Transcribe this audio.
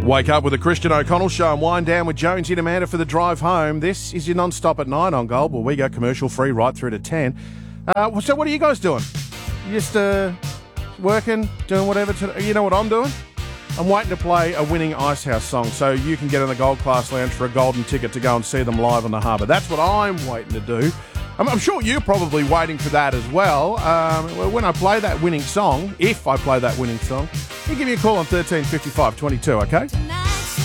Wake up with the Christian O'Connell Show and wind down with Jonesy and Amanda for the drive home. This is your non-stop at 9 on Gold, where we go commercial free right through to 10. So what are you guys doing? You just working, doing whatever? You know what I'm doing? I'm waiting to play a winning Icehouse song so you can get in the Gold Class Lounge for a golden ticket to go and see them live on the harbour. That's what I'm waiting to do. I'm sure you're probably waiting for that as well. When I play that winning song, if I play that winning song, you give me a call on 13 55 22, okay?